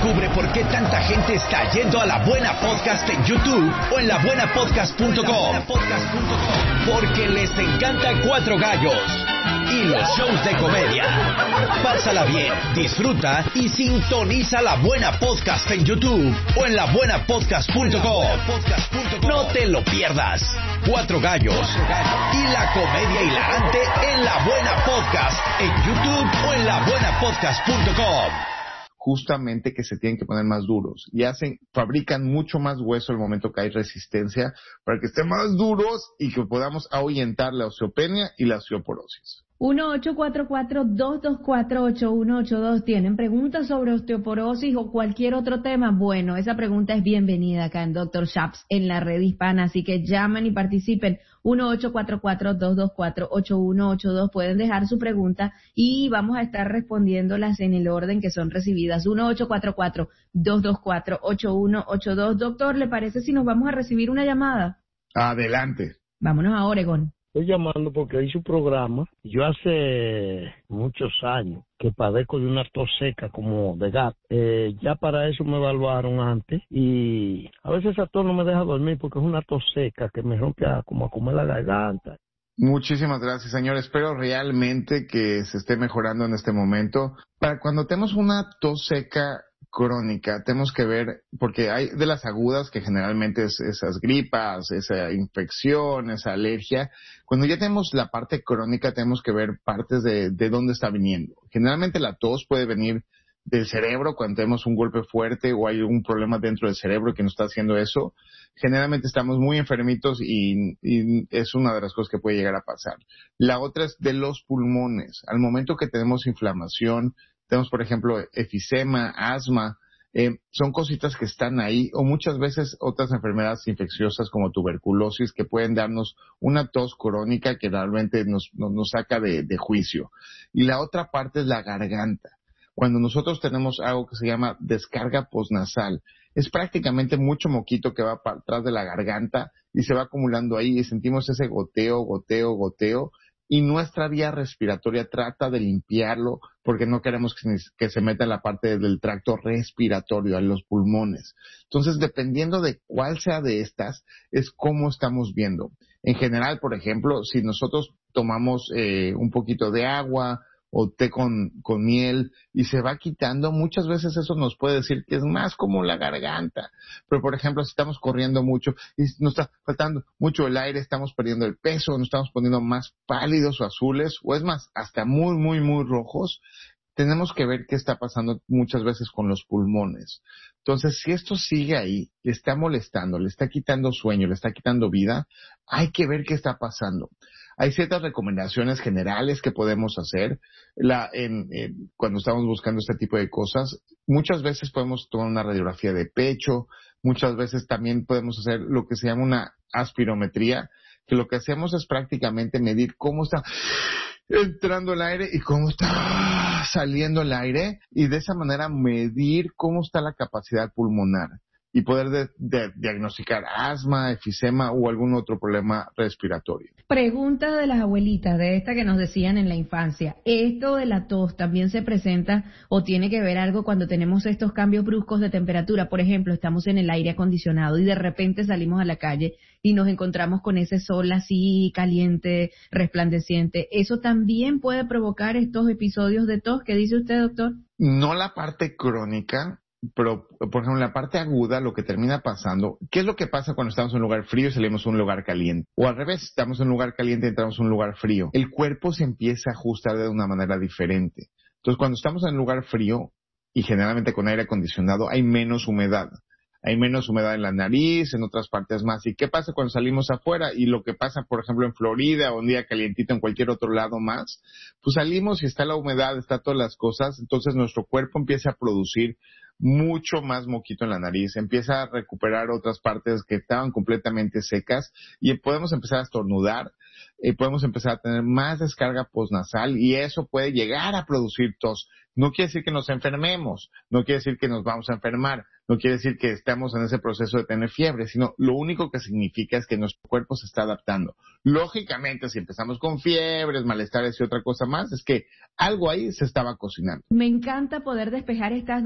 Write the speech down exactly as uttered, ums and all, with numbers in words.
Descubre por qué tanta gente está yendo a La Buena Podcast en YouTube o en la buena podcast punto com. Porque les encanta Cuatro Gallos y los shows de comedia. Pásala bien, disfruta y sintoniza La Buena Podcast en YouTube o en la buena podcast punto com. No te lo pierdas. Cuatro Gallos y la comedia hilarante en La Buena Podcast en YouTube o en la buena podcast punto com. Justamente que se tienen que poner más duros y hacen, fabrican mucho más hueso el momento que hay resistencia para que estén más duros y que podamos ahuyentar la osteopenia y la osteoporosis. uno ocho cuatro cuatro, dos dos cuatro, ocho uno ocho dos. ¿Tienen preguntas sobre osteoporosis o cualquier otro tema? Bueno, esa pregunta es bienvenida acá en doctor Shaps en la red hispana, así que llamen y participen. uno ocho cuatro cuatro, dos dos cuatro, ocho uno ocho dos. Pueden dejar su pregunta y vamos a estar respondiéndolas en el orden que son recibidas. uno ocho cuatro cuatro, dos dos cuatro, ocho uno ocho dos. Doctor, ¿le parece si nos vamos a recibir una llamada? Adelante. Vámonos a Oregón. Estoy llamando porque hay su programa. Yo hace muchos años que padezco de una tos seca como de gato. Eh, ya para eso me evaluaron antes y a veces esa tos no me deja dormir porque es una tos seca que me rompe a, como a comer la garganta. Muchísimas gracias, señor. Espero realmente que se esté mejorando en este momento. Para cuando tenemos una tos seca crónica, tenemos que ver, porque hay de las agudas que generalmente es esas gripas, esa infección, esa alergia. Cuando ya tenemos la parte crónica, tenemos que ver partes de, de dónde está viniendo. Generalmente la tos puede venir del cerebro cuando tenemos un golpe fuerte o hay un problema dentro del cerebro que nos está haciendo eso. Generalmente estamos muy enfermitos y, y es una de las cosas que puede llegar a pasar. La otra es de los pulmones. Al momento que tenemos inflamación, tenemos, por ejemplo, efisema, asma, eh, son cositas que están ahí, o muchas veces otras enfermedades infecciosas como tuberculosis que pueden darnos una tos crónica que realmente nos, nos, nos saca de, de juicio. Y la otra parte es la garganta. Cuando nosotros tenemos algo que se llama descarga postnasal, es prácticamente mucho moquito que va para atrás de la garganta y se va acumulando ahí y sentimos ese goteo, goteo, goteo. Y nuestra vía respiratoria trata de limpiarlo porque no queremos que, que se meta en la parte del tracto respiratorio, en los pulmones. Entonces, dependiendo de cuál sea de estas, es cómo estamos viendo. En general, por ejemplo, si nosotros tomamos eh, un poquito de agua o té con, con miel y se va quitando, muchas veces eso nos puede decir que es más como la garganta. Pero, por ejemplo, si estamos corriendo mucho y nos está faltando mucho el aire, estamos perdiendo el peso, nos estamos poniendo más pálidos o azules, o es más, hasta muy, muy, muy rojos, tenemos que ver qué está pasando muchas veces con los pulmones. Entonces, si esto sigue ahí, le está molestando, le está quitando sueño, le está quitando vida, hay que ver qué está pasando. Hay ciertas recomendaciones generales que podemos hacer la, en, en, cuando estamos buscando este tipo de cosas. Muchas veces podemos tomar una radiografía de pecho, muchas veces también podemos hacer lo que se llama una aspirometría, que lo que hacemos es prácticamente medir cómo está entrando el aire y cómo está saliendo el aire, y de esa manera medir cómo está la capacidad pulmonar y poder de, de, diagnosticar asma, efisema o algún otro problema respiratorio. Pregunta de las abuelitas, de esta que nos decían en la infancia. ¿Esto de la tos también se presenta o tiene que ver algo cuando tenemos estos cambios bruscos de temperatura? Por ejemplo, estamos en el aire acondicionado y de repente salimos a la calle y nos encontramos con ese sol así caliente, resplandeciente. ¿Eso también puede provocar estos episodios de tos? ¿Qué dice usted, doctor? No la parte crónica, pero, por ejemplo, la parte aguda, lo que termina pasando, ¿qué es lo que pasa cuando estamos en un lugar frío y salimos a un lugar caliente? O al revés, estamos en un lugar caliente y entramos a un lugar frío. El cuerpo se empieza a ajustar de una manera diferente. Entonces, cuando estamos en un lugar frío, y generalmente con aire acondicionado, hay menos humedad. Hay menos humedad en la nariz, en otras partes más. ¿Y qué pasa cuando salimos afuera? Y lo que pasa, por ejemplo, en Florida o un día calientito en cualquier otro lado más, pues salimos y está la humedad, está todas las cosas, entonces nuestro cuerpo empieza a producir mucho más moquito en la nariz, empieza a recuperar otras partes que estaban completamente secas y podemos empezar a estornudar, eh, podemos empezar a tener más descarga postnasal y eso puede llegar a producir tos. No quiere decir que nos enfermemos, no quiere decir que nos vamos a enfermar, no quiere decir que estamos en ese proceso de tener fiebre, sino lo único que significa es que nuestro cuerpo se está adaptando. Lógicamente, si empezamos con fiebres, malestares y otra cosa más, es que algo ahí se estaba cocinando. Me encanta poder despejar estas